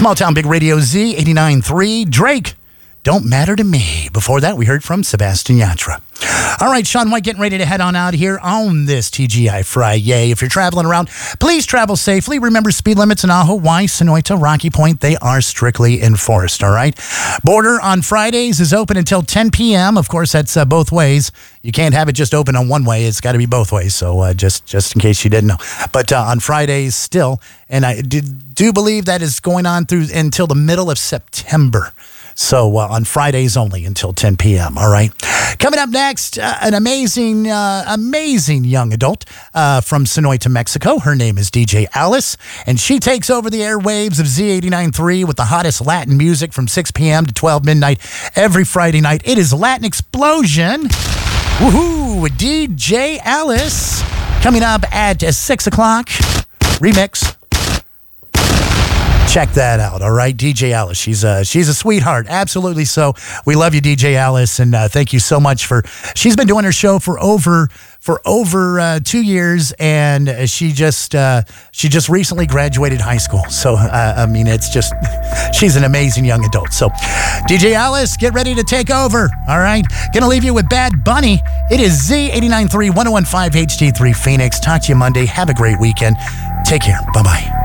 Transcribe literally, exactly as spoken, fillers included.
Small Town Big Radio Z eighty-nine point three. Drake, Don't Matter to Me. Before that, we heard from Sebastian Yatra. All right, Sean White getting ready to head on out here on this T G I Friday. If you're traveling around, please travel safely. Remember, speed limits in Ajo, Y, Sonoita, Rocky Point, they are strictly enforced, all right? Border on Fridays is open until ten p.m. Of course, that's uh, both ways. You can't have it just open on one way. It's got to be both ways, so uh, just, just in case you didn't know. But uh, on Fridays still, and I do, do believe that is going on through until the middle of September. So uh, on Fridays only until ten p.m., all right? Coming up next, uh, an amazing, uh, amazing young adult uh, from Sonoita, Mexico. Her name is D J Alice, and she takes over the airwaves of Z eighty-nine point three with the hottest Latin music from six p.m. to twelve midnight every Friday night. It is Latin Explosion. Woohoo! D J Alice coming up at uh, six o'clock. Remix. Check that out, all right? D J Alice, she's a, she's a sweetheart, absolutely so. We love you, D J Alice, and uh, thank you so much for, she's been doing her show for over, for over uh, two years, and she just, uh, she just recently graduated high school. So, uh, I mean, it's just, she's an amazing young adult. So, D J Alice, get ready to take over, all right? Gonna leave you with Bad Bunny. It is Z eighty-nine point three, ten fifteen H D three Phoenix. Talk to you Monday. Have a great weekend. Take care. Bye-bye.